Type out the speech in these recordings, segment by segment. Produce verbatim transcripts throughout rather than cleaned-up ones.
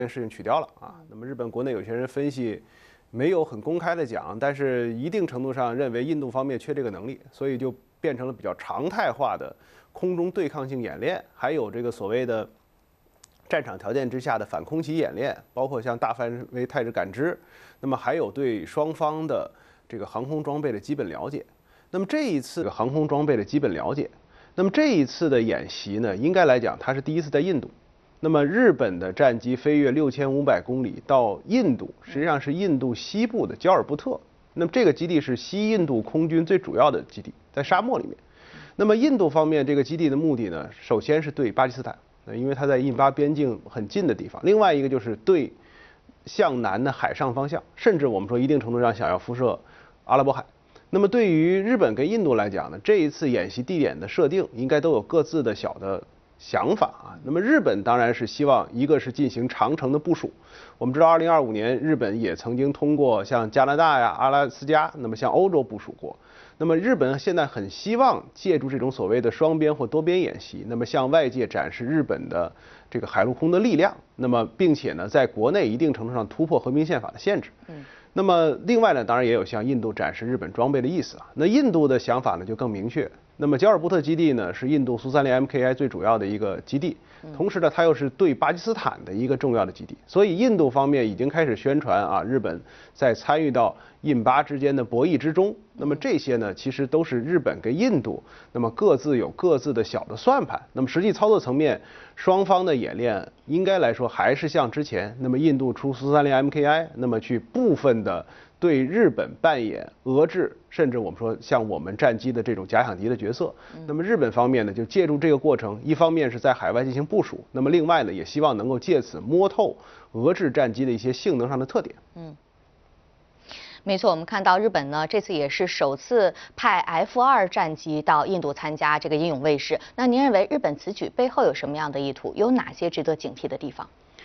这件事情取掉了啊。那么日本国内有些人分析，没有很公开的讲，但是一定程度上认为印度方面缺这个能力，所以就变成了比较常态化的空中对抗性演练，还有这个所谓的战场条件之下的反空袭演练，包括像大范围态势感知，那么还有对双方的这个航空装备的基本了解。那么这一次航空装备的基本了解，那么这一次的演习呢，应该来讲它是第一次在印度。那么日本的战机飞越六千五百公里到印度，实际上是印度西部的焦尔布特。那么这个基地是西印度空军最主要的基地，在沙漠里面。那么印度方面这个基地的目的呢，首先是对巴基斯坦，因为它在印巴边境很近的地方；另外一个就是对向南的海上方向，甚至我们说一定程度上想要辐射阿拉伯海。那么对于日本跟印度来讲呢，这一次演习地点的设定应该都有各自的小的想法啊。那么日本当然是希望一个是进行长程的部署。我们知道二零二五年日本也曾经通过像加拿大呀、阿拉斯加，那么向欧洲部署过。那么日本现在很希望借助这种所谓的双边或多边演习，那么向外界展示日本的这个海陆空的力量，那么并且呢，在国内一定程度上突破和平宪法的限制。嗯。那么另外呢，当然也有向印度展示日本装备的意思啊。那印度的想法呢就更明确。那么焦尔布特基地呢是印度苏三零 M K I 最主要的一个基地，同时呢它又是对巴基斯坦的一个重要的基地。所以印度方面已经开始宣传啊，日本在参与到印巴之间的博弈之中。那么这些呢其实都是日本跟印度那么各自有各自的小的算盘。那么实际操作层面，双方的演练应该来说还是像之前，那么印度出苏三零 M K I， 那么去部分的对日本扮演遏制，甚至我们说像我们战机的这种假想敌的角色。那么日本方面呢，就借助这个过程，一方面是在海外进行部署，那么另外呢，也希望能够借此摸透遏制战机的一些性能上的特点。 嗯。没错，我们看到日本呢，这次也是首次派 F 二战机到印度参加这个英勇卫士。那您认为日本此举背后有什么样的意图？有哪些值得警惕的地方？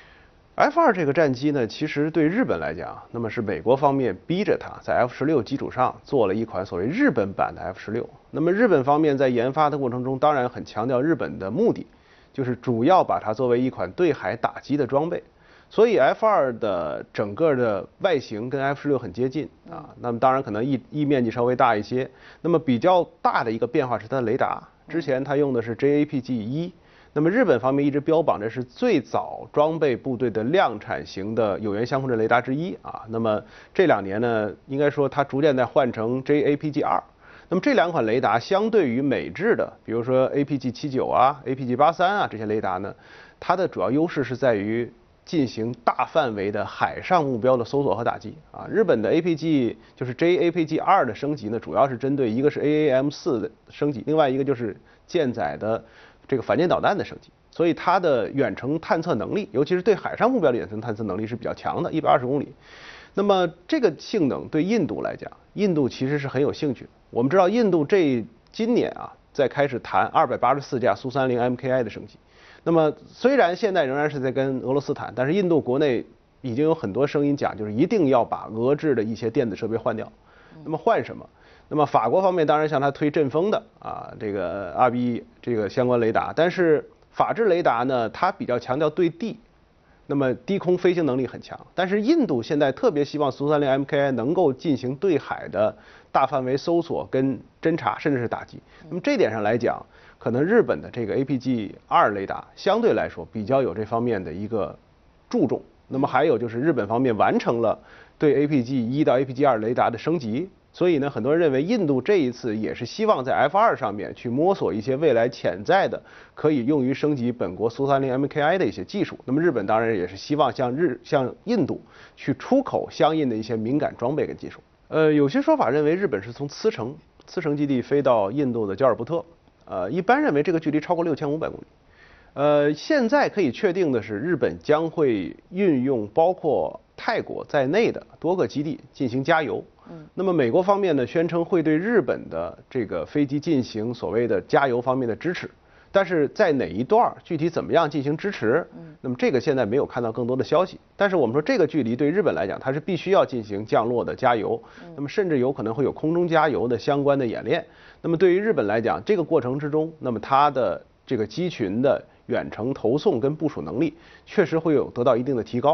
F 二这个战机呢，其实对日本来讲，那么是美国方面逼着它在 F 十六基础上做了一款所谓日本版的 F 十六。那么日本方面在研发的过程中，当然很强调日本的目的，就是主要把它作为一款对海打击的装备。所以 F 二的整个的外形跟 F 十六很接近啊，那么当然可能翼翼面积稍微大一些。那么比较大的一个变化是它的雷达，之前它用的是 J A P G 一。那么日本方面一直标榜着是最早装备部队的量产型的有源相控阵雷达之一啊。那么这两年呢，应该说它逐渐在换成 J A P G 二。那么这两款雷达相对于美制的，比如说 A P G 七九啊、A P G 八三啊这些雷达呢，它的主要优势是在于进行大范围的海上目标的搜索和打击啊。日本的 A P G 就是 J A P G 二的升级呢，主要是针对一个是 A A M 四的升级，另外一个就是舰载的这个反舰导弹的升级。所以它的远程探测能力，尤其是对海上目标的远程探测能力是比较强的，一百二十公里。那么这个性能对印度来讲，印度其实是很有兴趣的。我们知道印度这今年啊，在开始谈二百八十四架苏三零 M K I 的升级。那么虽然现在仍然是在跟俄罗斯谈，但是印度国内已经有很多声音讲，就是一定要把俄制的一些电子设备换掉。那么换什么？那么法国方面当然向他推阵风的啊，这个 R B 这个相关雷达，但是法制雷达呢，它比较强调对地，那么低空飞行能力很强。但是印度现在特别希望苏三零 M K I 能够进行对海的大范围搜索跟侦察，甚至是打击。那么这点上来讲，可能日本的这个 A P G 二雷达相对来说比较有这方面的一个注重。那么还有就是日本方面完成了对 A P G 一到 A P G 二雷达的升级，所以呢，很多人认为印度这一次也是希望在 F 二上面去摸索一些未来潜在的可以用于升级本国苏三零 M K I 的一些技术。那么日本当然也是希望向日向印度去出口相应的一些敏感装备跟技术。呃，有些说法认为日本是从茨城茨城基地飞到印度的焦尔布特。呃，一般认为这个距离超过六千五百公里。呃，现在可以确定的是，日本将会运用包括泰国在内的多个基地进行加油。嗯。那么美国方面呢，宣称会对日本的这个飞机进行所谓的加油方面的支持，但是在哪一段具体怎么样进行支持，嗯，那么这个现在没有看到更多的消息。但是我们说这个距离对日本来讲，它是必须要进行降落的加油，那么甚至有可能会有空中加油的相关的演练。那么对于日本来讲，这个过程之中，那么它的这个机群的远程投送跟部署能力，确实会有得到一定的提高。